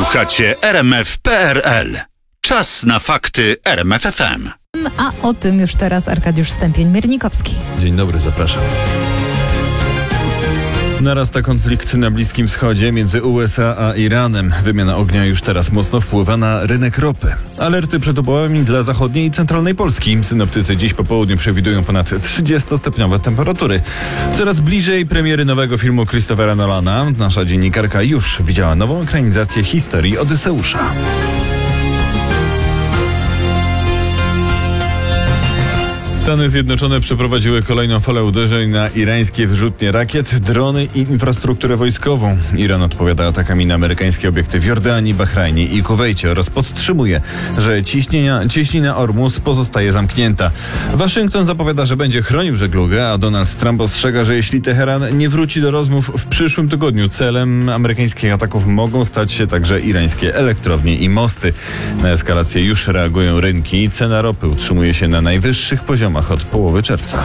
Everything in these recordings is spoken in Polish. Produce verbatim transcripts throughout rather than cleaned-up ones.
Słuchacie R M F kropka P R L. Czas na fakty R M F F M. A o tym już teraz Arkadiusz Stępień-Miernikowski. Dzień dobry, zapraszam. Narasta konflikt na Bliskim Wschodzie między U S A a Iranem. Wymiana ognia już teraz mocno wpływa na rynek ropy. Alerty przed upałami dla zachodniej i centralnej Polski. Synoptycy dziś po południu przewidują ponad trzydziestostopniowe temperatury. Coraz bliżej premiery nowego filmu Christophera Nolana. Nasza dziennikarka już widziała nową ekranizację historii Odyseusza. Stany Zjednoczone przeprowadziły kolejną falę uderzeń na irańskie wyrzutnie rakiet, drony i infrastrukturę wojskową. Iran odpowiada atakami na amerykańskie obiekty w Jordanii, Bahrajnie i Kuwejcie oraz podtrzymuje, że ciśnienia, cieśnina Ormus pozostaje zamknięta. Waszyngton zapowiada, że będzie chronił żeglugę, a Donald Trump ostrzega, że jeśli Teheran nie wróci do rozmów w przyszłym tygodniu, celem amerykańskich ataków mogą stać się także irańskie elektrownie i mosty. Na eskalację już reagują rynki. Cena ropy utrzymuje się na najwyższych poziomach od połowy czerwca.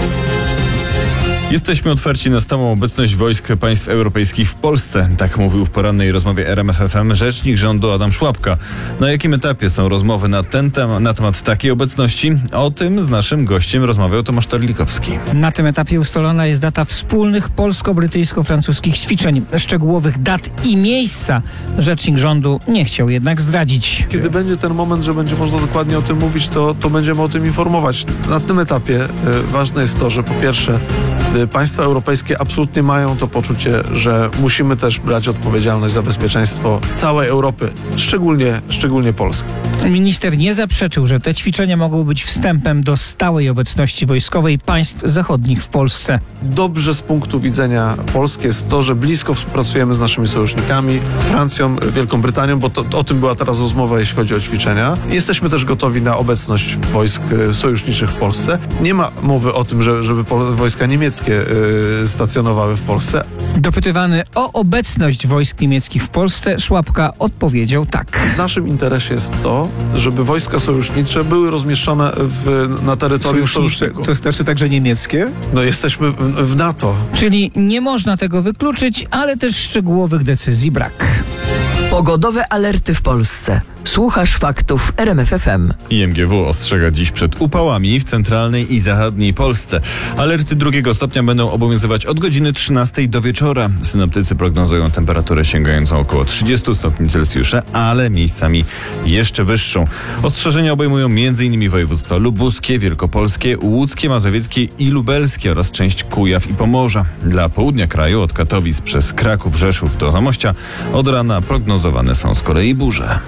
Jesteśmy otwarci na stałą obecność wojsk państw europejskich w Polsce. Tak mówił w porannej rozmowie R M F F M rzecznik rządu Adam Szłapka. Na jakim etapie są rozmowy na, ten tem- na temat takiej obecności? O tym z naszym gościem rozmawiał Tomasz Terlikowski. Na tym etapie ustalona jest data wspólnych polsko-brytyjsko-francuskich ćwiczeń. Szczegółowych dat i miejsca rzecznik rządu nie chciał jednak zdradzić. Kiedy będzie ten moment, że będzie można dokładnie o tym mówić, to, to będziemy o tym informować. Na tym etapie y, ważne jest to, że po pierwsze państwa europejskie absolutnie mają to poczucie, że musimy też brać odpowiedzialność za bezpieczeństwo całej Europy, szczególnie, szczególnie Polski. Minister nie zaprzeczył, że te ćwiczenia mogą być wstępem do stałej obecności wojskowej państw zachodnich w Polsce. Dobrze z punktu widzenia Polski jest to, że blisko współpracujemy z naszymi sojusznikami, Francją, Wielką Brytanią, bo to, o tym była teraz rozmowa, jeśli chodzi o ćwiczenia. Jesteśmy też gotowi na obecność wojsk sojuszniczych w Polsce. Nie ma mowy o tym, że, żeby wojska niemieckie stacjonowały w Polsce. Dopytywany o obecność wojsk niemieckich w Polsce, Szłapka odpowiedział tak. W naszym interesie jest to, żeby wojska sojusznicze były rozmieszczone w, na terytorium sojuszniczego. To znaczy także niemieckie? No jesteśmy w, w NATO. Czyli nie można tego wykluczyć, ale też szczegółowych decyzji brak. Pogodowe alerty w Polsce. Słuchasz faktów R M F F M. I M G W ostrzega dziś przed upałami w centralnej i zachodniej Polsce. Alerty drugiego stopnia będą obowiązywać od godziny trzynastej do wieczora. Synoptycy prognozują temperaturę sięgającą około trzydziestu stopni Celsjusza, ale miejscami jeszcze wyższą. Ostrzeżenia obejmują m.in. województwa lubuskie, wielkopolskie, łódzkie, mazowieckie i lubelskie oraz część Kujaw i Pomorza. Dla południa kraju od Katowic przez Kraków, Rzeszów do Zamościa od rana prognozowane są z kolei burze.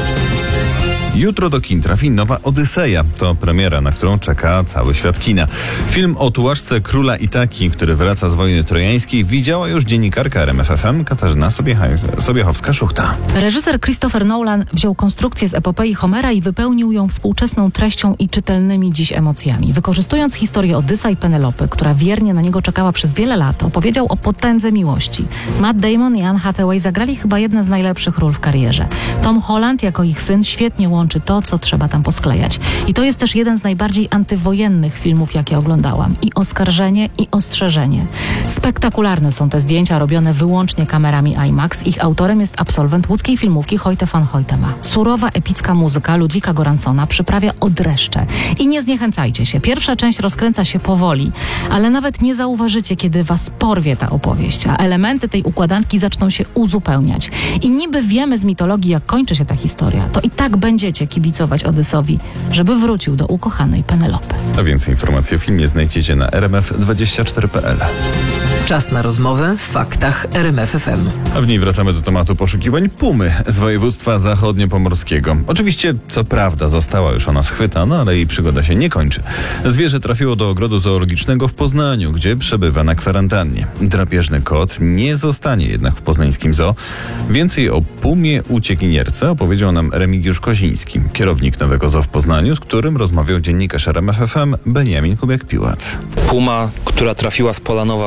Jutro do kin trafi nowa Odyseja. To premiera, na którą czeka cały świat kina. Film o tułaczce króla Itaki, który wraca z wojny trojańskiej, widziała już dziennikarka R M F F M Katarzyna Sobiechowska-Szuchta. Reżyser Christopher Nolan wziął konstrukcję z epopei Homera i wypełnił ją współczesną treścią i czytelnymi dziś emocjami. Wykorzystując historię Odysa i Penelopy, która wiernie na niego czekała przez wiele lat, opowiedział o potędze miłości. Matt Damon i Anne Hathaway zagrali chyba jedne z najlepszych ról w karierze. Tom Holland jako ich syn świetnie łączy czy to, co trzeba tam posklejać. I to jest też jeden z najbardziej antywojennych filmów, jakie oglądałam. I oskarżenie, i ostrzeżenie. Spektakularne są te zdjęcia robione wyłącznie kamerami IMAX. Ich autorem jest absolwent łódzkiej filmówki Hoyte van Hoytema. Surowa, epicka muzyka Ludwika Goransona przyprawia o dreszcze. I nie zniechęcajcie się. Pierwsza część rozkręca się powoli, ale nawet nie zauważycie, kiedy was porwie ta opowieść, a elementy tej układanki zaczną się uzupełniać. I niby wiemy z mitologii, jak kończy się ta historia, to i tak będziecie kibicować Odysowi, żeby wrócił do ukochanej Penelopy. A więcej informacji o filmie znajdziecie na r m f dwadzieścia cztery kropka p l. Czas na rozmowę w faktach R M F F M. A w niej wracamy do tematu poszukiwań pumy z województwa zachodniopomorskiego. Oczywiście, co prawda, została już ona schwytana, ale jej przygoda się nie kończy. Zwierzę trafiło do ogrodu zoologicznego w Poznaniu, gdzie przebywa na kwarantannie. Drapieżny kot nie zostanie jednak w poznańskim zoo. Więcej o pumie uciekinierce opowiedział nam Remigiusz Koziński, kierownik nowego zoo w Poznaniu, z którym rozmawiał dziennikarz R M F F M Beniamin Kubiak-Piłat. Puma, która trafiła z Polanowa do ogrodu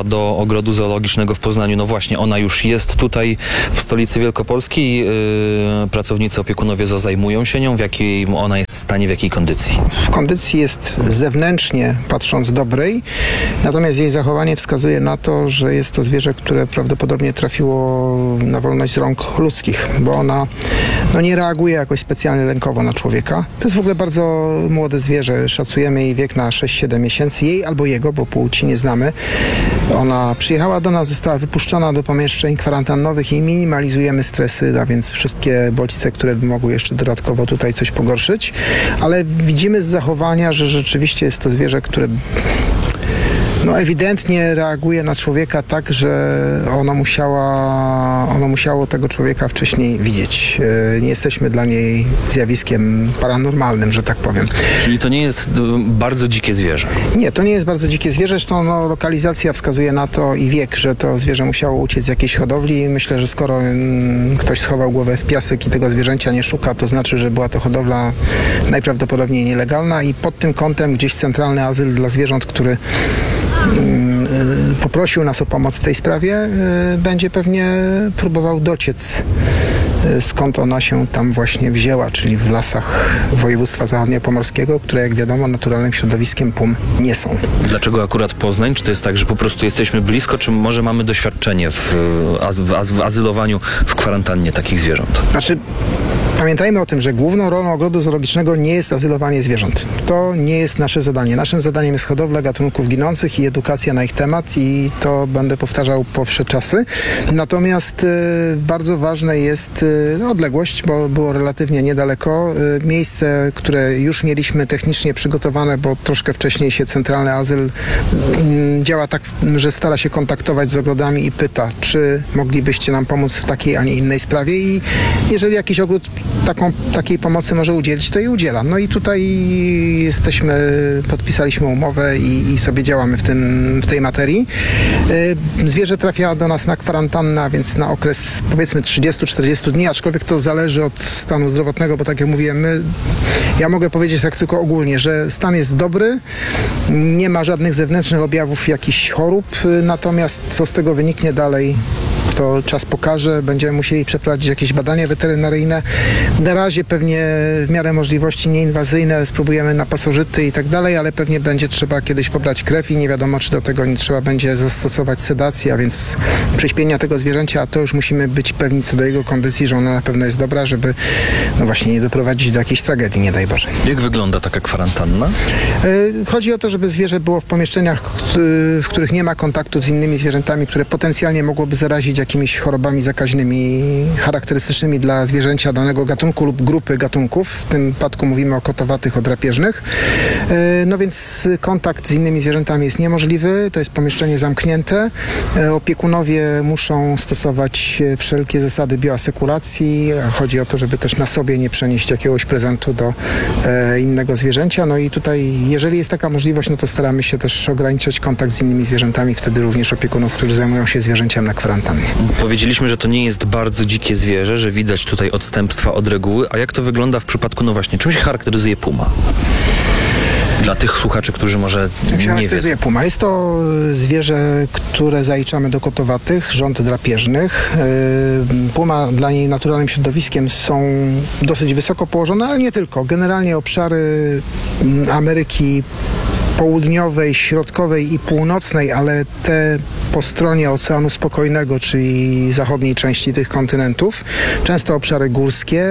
Ogrodu Zoologicznego w Poznaniu. No właśnie, ona już jest tutaj w stolicy Wielkopolskiej. Yy, pracownicy opiekunowie zoo zajmują się nią. W jakiej ona jest stanie, w jakiej kondycji? W kondycji jest zewnętrznie patrząc dobrej, natomiast jej zachowanie wskazuje na to, że jest to zwierzę, które prawdopodobnie trafiło na wolność z rąk ludzkich, bo ona no, nie reaguje jakoś specjalnie lękowo na człowieka. To jest w ogóle bardzo młode zwierzę. Szacujemy jej wiek na sześć siedem miesięcy. Jej albo jego, bo płci nie znamy. Ona przyjechała do nas, została wypuszczona do pomieszczeń kwarantannowych i minimalizujemy stresy, a więc wszystkie bodźce, które by mogły jeszcze dodatkowo tutaj coś pogorszyć. Ale widzimy z zachowania, że rzeczywiście jest to zwierzę, które no ewidentnie reaguje na człowieka tak, że ono, musiała, ono musiało tego człowieka wcześniej widzieć. Nie jesteśmy dla niej zjawiskiem paranormalnym, że tak powiem. Czyli to nie jest bardzo dzikie zwierzę? Nie, to nie jest bardzo dzikie zwierzę, zresztą no, lokalizacja wskazuje na to i wiek, że to zwierzę musiało uciec z jakiejś hodowli. Myślę, że skoro mm, ktoś schował głowę w piasek i tego zwierzęcia nie szuka, to znaczy, że była to hodowla najprawdopodobniej nielegalna i pod tym kątem gdzieś centralny azyl dla zwierząt, który poprosił nas o pomoc w tej sprawie, będzie pewnie próbował dociec, skąd ona się tam właśnie wzięła, czyli w lasach województwa zachodniopomorskiego, które jak wiadomo naturalnym środowiskiem pum nie są. Dlaczego akurat Poznań? Czy to jest tak, że po prostu jesteśmy blisko, czy może mamy doświadczenie w, w, w azylowaniu, w kwarantannie takich zwierząt? Znaczy, pamiętajmy o tym, że główną rolą ogrodu zoologicznego nie jest azylowanie zwierząt. To nie jest nasze zadanie. Naszym zadaniem jest hodowla gatunków ginących i edukacja na ich temat i to będę powtarzał po wsze czasy. Natomiast y, bardzo ważne jest y, no, odległość, bo było relatywnie niedaleko. Y, miejsce, które już mieliśmy technicznie przygotowane, bo troszkę wcześniej się centralny azyl y, działa tak, że stara się kontaktować z ogrodami i pyta, czy moglibyście nam pomóc w takiej, a nie innej sprawie i jeżeli jakiś ogród taką, takiej pomocy może udzielić, to jej udziela. No i tutaj jesteśmy, podpisaliśmy umowę i, i sobie działamy w, tym, w tej materii. Zwierzę trafia do nas na kwarantannę, więc na okres powiedzmy trzydzieści czterdzieści dni, aczkolwiek to zależy od stanu zdrowotnego, bo tak jak mówiłem, my, ja mogę powiedzieć tak tylko ogólnie, że stan jest dobry, nie ma żadnych zewnętrznych objawów jakichś chorób, natomiast co z tego wyniknie dalej, to czas pokaże. Będziemy musieli przeprowadzić jakieś badania weterynaryjne. Na razie pewnie w miarę możliwości nieinwazyjne spróbujemy na pasożyty i tak dalej, ale pewnie będzie trzeba kiedyś pobrać krew i nie wiadomo, czy do tego nie trzeba będzie zastosować sedacji, a więc prześpienia tego zwierzęcia, a to już musimy być pewni co do jego kondycji, że ona na pewno jest dobra, żeby no właśnie nie doprowadzić do jakiejś tragedii, nie daj Boże. Jak wygląda taka kwarantanna? Chodzi o to, żeby zwierzę było w pomieszczeniach, w których nie ma kontaktów z innymi zwierzętami, które potencjalnie mogłoby zarazić jakimiś chorobami zakaźnymi charakterystycznymi dla zwierzęcia danego gatunku lub grupy gatunków. W tym wypadku mówimy o kotowatych, o drapieżnych. No więc kontakt z innymi zwierzętami jest niemożliwy. To jest pomieszczenie zamknięte. Opiekunowie muszą stosować wszelkie zasady bioasekuracji. Chodzi o to, żeby też na sobie nie przenieść jakiegoś prezentu do innego zwierzęcia. No i tutaj, jeżeli jest taka możliwość, no to staramy się też ograniczać kontakt z innymi zwierzętami, wtedy również opiekunów, którzy zajmują się zwierzęciem na kwarantannie. Powiedzieliśmy, że to nie jest bardzo dzikie zwierzę, że widać tutaj odstępstwa od reguły, a jak to wygląda w przypadku, no właśnie, czym się charakteryzuje puma? Dla tych słuchaczy, którzy może nie wiedzą. Puma. Jest to zwierzę, które zaliczamy do kotowatych, rząd drapieżnych. Puma dla niej naturalnym środowiskiem są dosyć wysoko położone, ale nie tylko. Generalnie obszary Ameryki Południowej, Środkowej i Północnej, ale te po stronie Oceanu Spokojnego, czyli zachodniej części tych kontynentów. Często obszary górskie.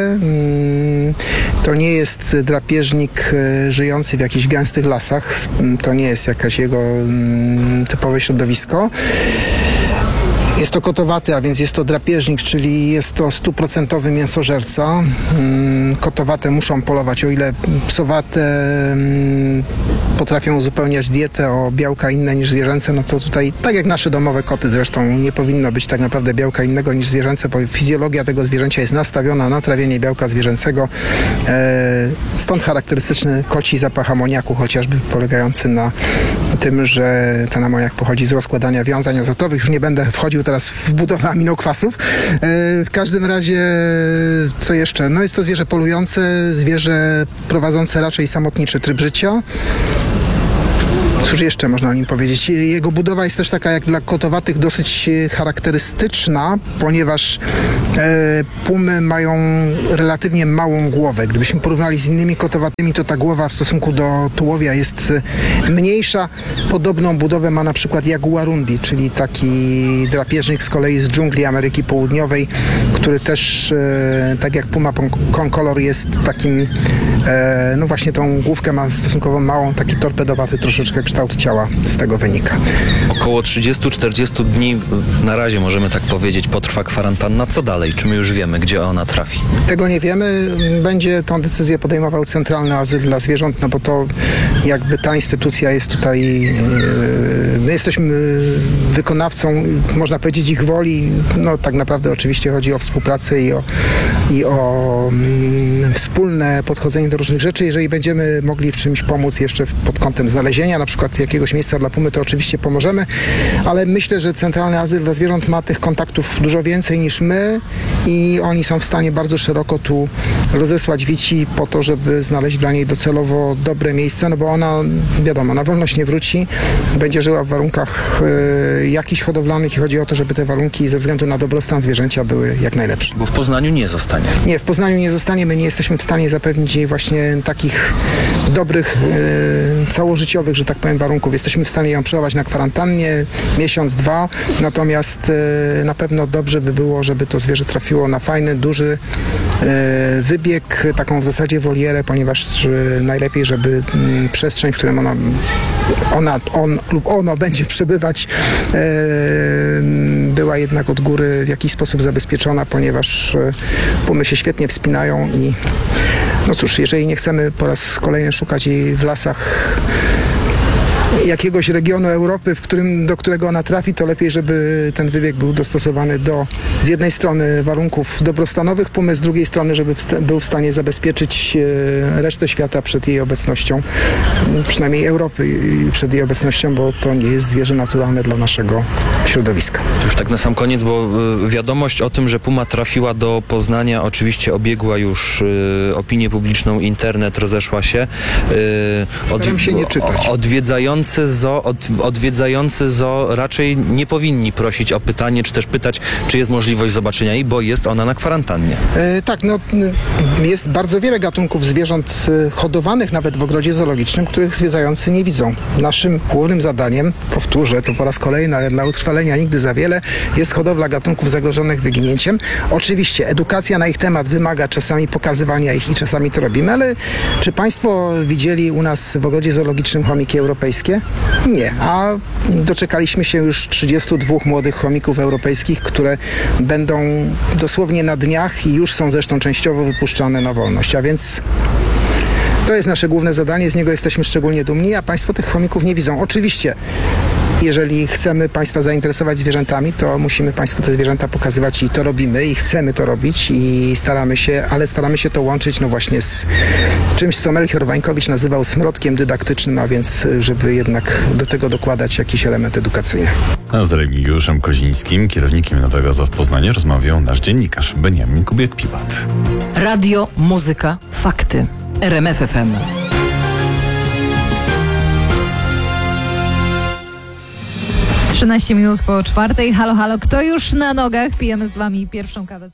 To nie jest drapieżnik żyjący w jakichś gęstych lasach. To nie jest jakaś jego typowe środowisko. Jest to kotowaty, a więc jest to drapieżnik, czyli jest to stuprocentowy mięsożerca. Kotowate muszą polować, o ile psowate potrafią uzupełniać dietę o białka inne niż zwierzęce, no to tutaj, tak jak nasze domowe koty zresztą, nie powinno być tak naprawdę białka innego niż zwierzęce, bo fizjologia tego zwierzęcia jest nastawiona na trawienie białka zwierzęcego. Stąd charakterystyczny koci zapach amoniaku, chociażby polegający na tym, że ten amoniak pochodzi z rozkładania wiązań azotowych. Już nie będę wchodził teraz w budowę aminokwasów. W każdym razie, co jeszcze? No jest to zwierzę polujące, zwierzę prowadzące raczej samotniczy tryb życia. Cóż jeszcze można o nim powiedzieć? Jego budowa jest też taka jak dla kotowatych dosyć charakterystyczna, ponieważ e, pumy mają relatywnie małą głowę. Gdybyśmy porównali z innymi kotowatymi, to ta głowa w stosunku do tułowia jest mniejsza. Podobną budowę ma na przykład jaguarundi, czyli taki drapieżnik z kolei z dżungli Ameryki Południowej, który też, e, tak jak puma concolor, jest takim, e, no właśnie tą główkę ma stosunkowo małą, taki torpedowaty troszeczkę kształt ciała z tego wynika. Około trzydzieści do czterdziestu dni, na razie możemy tak powiedzieć, potrwa kwarantanna. Co dalej? Czy my już wiemy, gdzie ona trafi? Tego nie wiemy. Będzie tą decyzję podejmował Centralny Azyl dla Zwierząt, no bo to jakby ta instytucja jest tutaj, my jesteśmy wykonawcą, można powiedzieć, ich woli. No tak naprawdę oczywiście chodzi o współpracę i o, i o mm, wspólne podchodzenie do różnych rzeczy. Jeżeli będziemy mogli w czymś pomóc jeszcze pod kątem znalezienia na przykład jakiegoś miejsca dla pumy, to oczywiście pomożemy, ale myślę, że Centralny Azyl dla Zwierząt ma tych kontaktów dużo więcej niż my i oni są w stanie bardzo szeroko tu rozesłać Wici po to, żeby znaleźć dla niej docelowo dobre miejsce, no bo ona, wiadomo, na wolność nie wróci, będzie żyła w warunkach y, jakichś hodowlanych i chodzi o to, żeby te warunki ze względu na dobrostan zwierzęcia były jak najlepsze. Bo w Poznaniu nie zostanie. Nie, w Poznaniu nie zostanie, my nie jesteśmy w stanie zapewnić jej właśnie takich dobrych, y, całożyciowych, że tak powiem, warunków. Jesteśmy w stanie ją przechować na kwarantannie miesiąc, dwa, natomiast y, na pewno dobrze by było, żeby to zwierzę trafiło na fajny, duży y, wybieg, taką w zasadzie wolierę, ponieważ y, najlepiej, żeby y, przestrzeń, w którym ona, ona on lub ono będzie przebywać, y, była jednak od góry w jakiś sposób zabezpieczona, ponieważ y, pumy się świetnie wspinają i no cóż, jeżeli nie chcemy po raz kolejny szukać jej w lasach jakiegoś regionu Europy, w którym, do którego ona trafi, to lepiej, żeby ten wybieg był dostosowany do z jednej strony warunków dobrostanowych pumy, z drugiej strony, żeby wsta- był w stanie zabezpieczyć e, resztę świata przed jej obecnością, przynajmniej Europy i przed jej obecnością, bo to nie jest zwierzę naturalne dla naszego środowiska. Już tak na sam koniec, bo y, wiadomość o tym, że puma trafiła do Poznania, oczywiście obiegła już y, opinię publiczną, internet, rozeszła się. Y, Staram się nie czytać. Odwiedzający zoo, od, odwiedzający zoo raczej nie powinni prosić o pytanie, czy też pytać, czy jest możliwość zobaczenia jej, bo jest ona na kwarantannie. E, tak, no y, jest bardzo wiele gatunków zwierząt y, hodowanych nawet w ogrodzie zoologicznym, których zwiedzający nie widzą. Naszym głównym zadaniem, powtórzę to po raz kolejny, ale dla utrwalenia nigdy za wiele, jest hodowla gatunków zagrożonych wyginięciem. Oczywiście edukacja na ich temat wymaga czasami pokazywania ich i czasami to robimy, ale czy Państwo widzieli u nas w ogrodzie zoologicznym chomiki europejskie? Nie, a doczekaliśmy się już trzydziestu dwóch młodych chomików europejskich, które będą dosłownie na dniach i już są zresztą częściowo wypuszczane na wolność, a więc to jest nasze główne zadanie, z niego jesteśmy szczególnie dumni, a Państwo tych chomików nie widzą. Oczywiście, jeżeli chcemy Państwa zainteresować zwierzętami, to musimy Państwu te zwierzęta pokazywać i to robimy i chcemy to robić i staramy się, ale staramy się to łączyć no właśnie z czymś, co Melchior Wańkowicz nazywał smrodkiem dydaktycznym, a więc żeby jednak do tego dokładać jakiś element edukacyjny. A z Remigiuszem Kozińskim, kierownikiem Nowego Zoo w Poznaniu, rozmawiał nasz dziennikarz Beniamin Kubiak-Piłat. Radio, muzyka, fakty. R M F F M. trzynaście minut po czwartej. Halo, halo, kto już na nogach? Pijemy z wami pierwszą kawę.